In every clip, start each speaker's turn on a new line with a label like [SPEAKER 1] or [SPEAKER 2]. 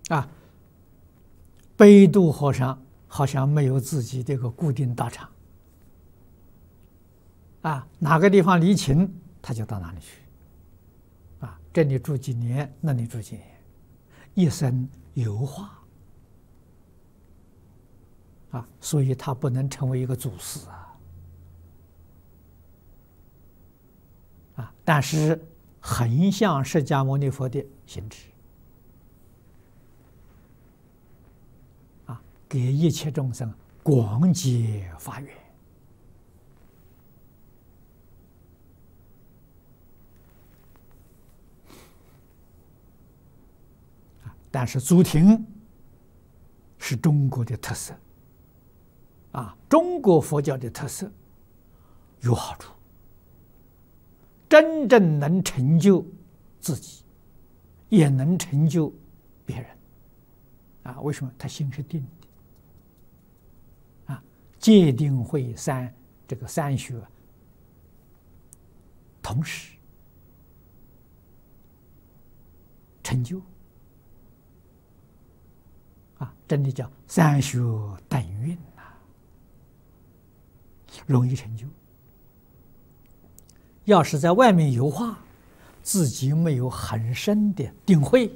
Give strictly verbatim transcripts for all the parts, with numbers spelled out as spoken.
[SPEAKER 1] 啊，北渡和尚好像没有自己的一个固定道场，啊，哪个地方离勤他就到哪里去，啊，这里住几年，那里住几年，一生游化，啊，所以他不能成为一个祖师啊，啊，但是很像释迦牟尼佛的行持。 给一切众生广结法缘但是祖庭是中国的特色啊，中国佛教的特色有好处，真正能成就自己，也能成就别人啊。为什么？他心是定的。 戒定慧三这个三学同时成就啊，真的叫三学等运呐，容易成就。要是在外面游化，自己没有很深的定慧，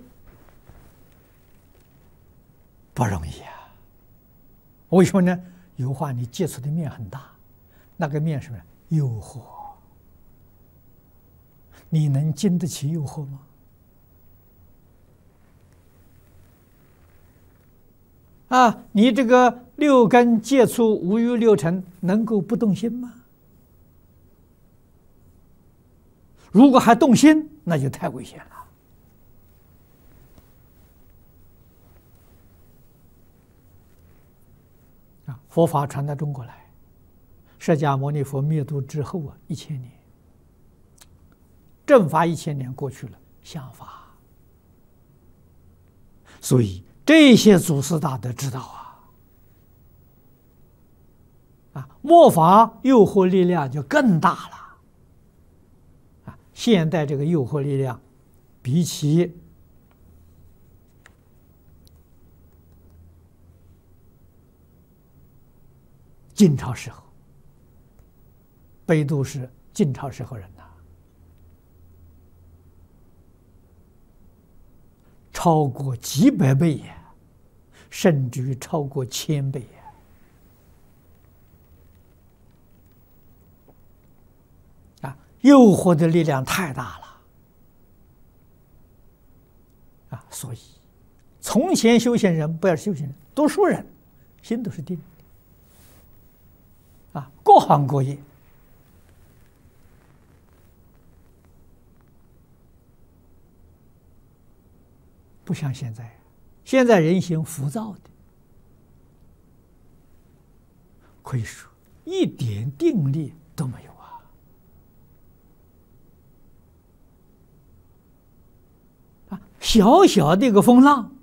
[SPEAKER 1] 不容易啊。为什么呢？ 油画你接触的面很大，那个面是什么？诱惑，你能经得起诱惑吗？啊，你这个六根接触五欲六尘，能够不动心吗？如果还动心，那就太危险了。 佛法传到中国来，释迦牟尼佛灭度之后啊，一千年，正法一千年过去了，相法。所以这些祖师大德知道啊，啊，末法诱惑力量就更大了，啊，现代这个诱惑力量，比起 晋朝时候，北渡是晋朝时候人呐，超过几百倍呀，甚至于超过千倍呀！啊，诱惑的力量太大了啊！所以，从前修行人不要修行人，多数人心都是定。 啊，各行各业，不像现在，现在人心浮躁的，可以说一点定力都没有啊！啊，小小的一个风浪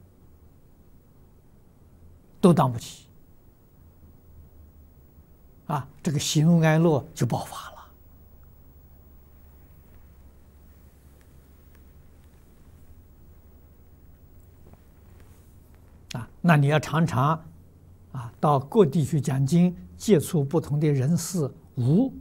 [SPEAKER 1] 都挡不起。 啊，这个喜怒哀乐就爆发了。啊，那你要常常啊到各地去讲经，接触不同的人事物。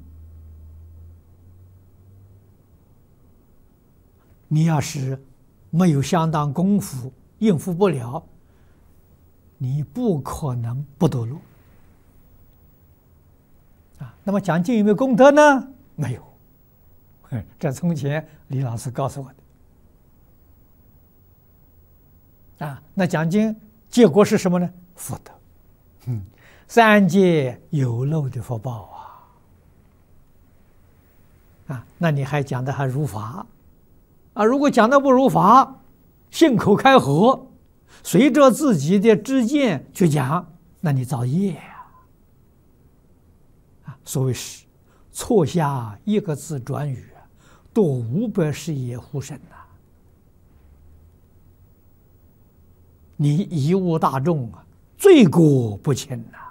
[SPEAKER 1] 你要是没有相当功夫，应付不了，你不可能不堕落。 啊，那么讲经有没有功德呢？没有，这从前李老师告诉我的。啊，那讲经结果是什么呢？福德，嗯，三界有漏的福报啊。啊，那你还讲的还如法，啊，如果讲的不如法，信口开河，随着自己的知见去讲，那你造业呀。 所谓是错下一个字转语，多五百世也护身呐！你贻误大众啊，罪过不轻呐！